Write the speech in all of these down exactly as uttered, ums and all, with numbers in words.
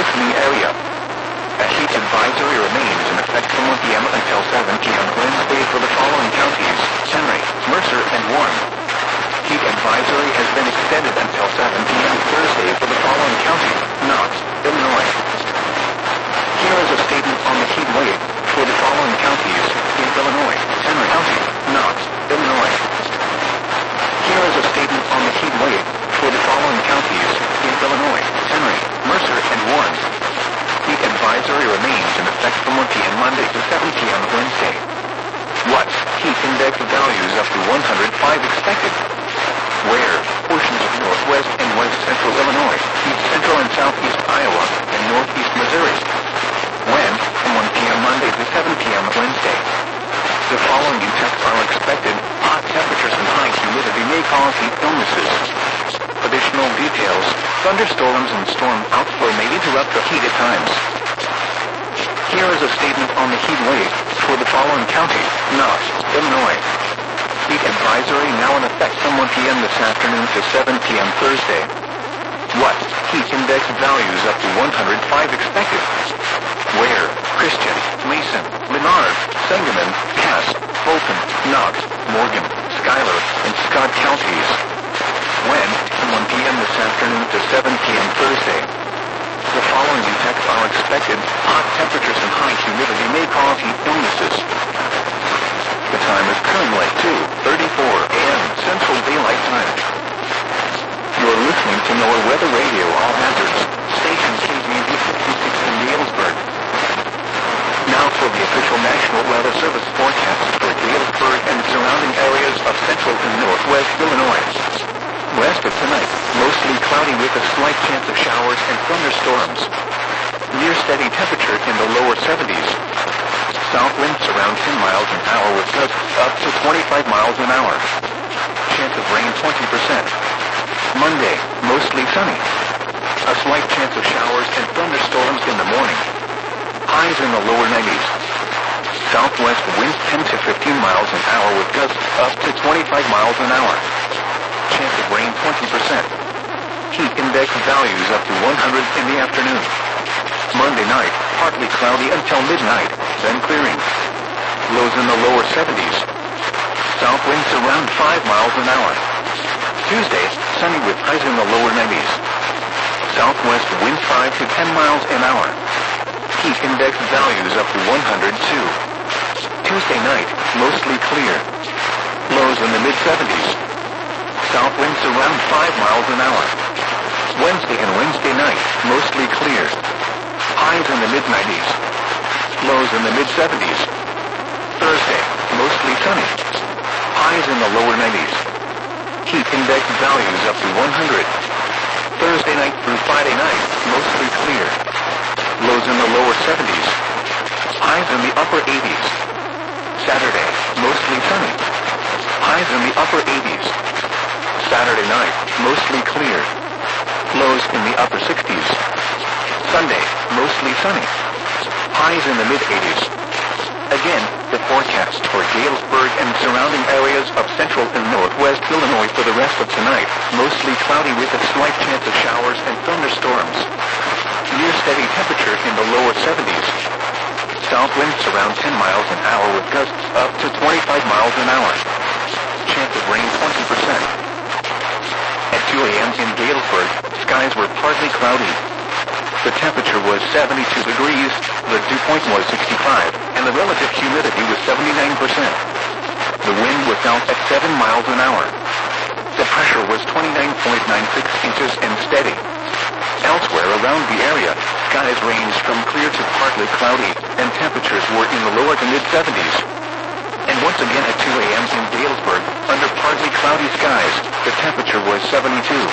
listening area. A heat advisory remains in effect from one p m until seven p m Wednesday for the following counties: Henry, Mercer, and Warren. Heat advisory has been extended until seven p m Thursday for the following counties: Knox, Illinois. Here is a statement on the heat wave for the following counties in Illinois: Henry County, Knox, Illinois. Here is a statement on the heat wave for the following counties in Illinois: Henry, Mercer, and Warren. Heat advisory remains in effect from one p m Monday to seven p m Wednesday. What? Heat index values up to one hundred five expected. Where? Portions of northwest and west central Illinois, east central and southeast Iowa, and northeast Missouri. When? From one p m Monday to seven p m Wednesday. The following temps are expected. Hot temperatures and high humidity may cause heat illnesses. Additional details: thunderstorms and storm outflow may interrupt the heat at times. Here is a statement on the heat wave for the following county: Knox, Illinois. Heat advisory now in effect from one p m this afternoon to seven p m Thursday. What? Heat index values up to one hundred five expected. Where? Christian, Mason, Menard, Sangamon, Cass, Fulton, Knox, Morgan, Schuyler, and Scott counties. When? From one p m this afternoon to seven p m Thursday. The following effects are expected. Hot temperatures and high humidity may cause heat illnesses. The time is currently two thirty-four a m Central Daylight Time. You're listening to NOAA Weather Radio All Hazards, station K Z Z sixty-six in Galesburg. Now for the official National Weather Service forecast for Galesburg and surrounding areas of central and northwest Illinois. West of tonight, mostly cloudy with a slight chance of showers and thunderstorms. Near steady temperature in the lower seventies. South winds around ten miles an hour with gusts up to twenty-five miles an hour. Chance of rain twenty percent. Monday, mostly sunny. A slight chance of showers and thunderstorms in the morning. Highs in the lower nineties. Southwest winds ten to fifteen miles an hour with gusts up to twenty-five miles an hour. Chance of rain twenty percent. Heat index values up to one hundred in the afternoon. Monday night, partly cloudy until midnight, then clearing. Lows in the lower seventies. South winds around five miles an hour. Tuesday, sunny with highs in the lower nineties. Southwest winds five to ten miles an hour. Heat index values up to one hundred two. Tuesday night, mostly clear. Lows in the mid seventies. South winds around five miles an hour. Wednesday and Wednesday night, mostly clear. Highs in the mid nineties. Lows in the mid seventies. Thursday, mostly sunny. Highs in the lower nineties. Heat index values up to one hundred. Thursday night through Friday night, mostly clear. Lows in the lower seventies. Highs in the upper eighties. Saturday, mostly sunny. Highs in the upper eighties. Saturday night, mostly clear. Lows in the upper sixties. Sunday, mostly sunny. Highs in the mid eighties. Again, the forecast for Galesburg and surrounding areas of central and northwest Illinois for the rest of tonight, mostly cloudy with a slight chance of showers and thunderstorms. Near steady temperature in the lower seventies. South winds around ten miles an hour with gusts up to twenty-five miles an hour. Chance of rain twenty percent. At two a m in Galesburg, skies were partly cloudy. The temperature was seventy-two degrees, the dew point was sixty-five, and the relative humidity was seventy-nine percent. The wind was out at seven miles an hour. The pressure was twenty-nine point nine six inches and steady. Elsewhere around the area, skies ranged from clear to partly cloudy, and temperatures were in the lower to mid seventies. And once again at two a m in Galesburg, under partly cloudy skies, the temperature was seventy-two.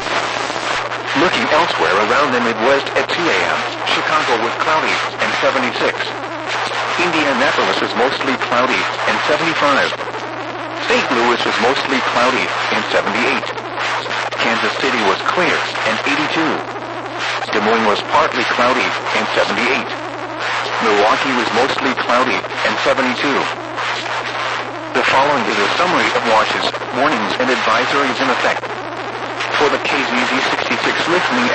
Looking elsewhere around the Midwest at two a m, Chicago was cloudy, and seventy-six. Indianapolis was mostly cloudy, and seventy-five. Saint Louis was mostly cloudy, and seventy-eight. Kansas City was clear, and eighty-two. Des Moines was partly cloudy, and seventy-eight. Milwaukee was mostly cloudy, and seventy-two. The following is a summary of watches, warnings, and advisories in effect. For the K Z Z sixty-six listening